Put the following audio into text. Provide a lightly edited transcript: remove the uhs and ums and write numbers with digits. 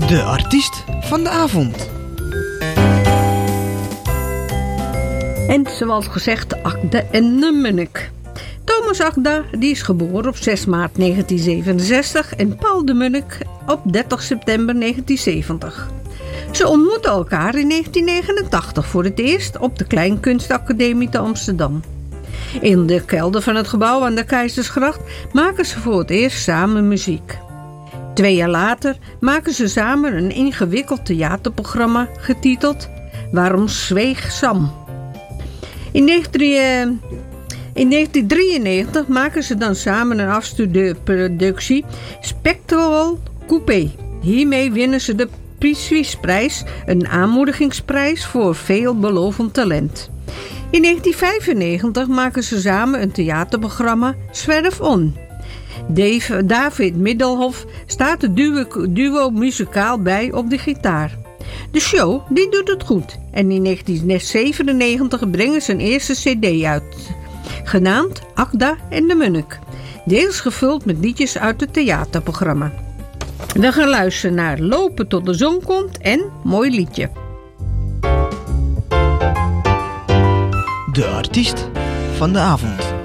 De artiest van de avond. En zoals gezegd, Agda en de Munnik. Thomas Agda die is geboren op 6 maart 1967 en Paul de Munnik op 30 september 1970. Ze ontmoetten elkaar in 1989 voor het eerst op de Kleinkunstacademie te Amsterdam. In de kelder van het gebouw aan de Keizersgracht maken ze voor het eerst samen muziek. 2 jaar later maken ze samen een ingewikkeld theaterprogramma getiteld Waarom zweeg Sam? In 1993 maken ze dan samen een afstudeerproductie Spectral Coupé. Hiermee winnen ze de Prix-Suisse-prijs, een aanmoedigingsprijs voor veelbelovend talent. In 1995 maken ze samen een theaterprogramma Zwerf On. David Middelhoff staat het duo muzikaal bij op de gitaar. De show die doet het goed en in 1997 brengen ze een eerste cd uit, genaamd Agda en de Munnik, deels gevuld met liedjes uit het theaterprogramma. We gaan luisteren naar Lopen tot de zon komt en Mooi liedje. De artiest van de avond.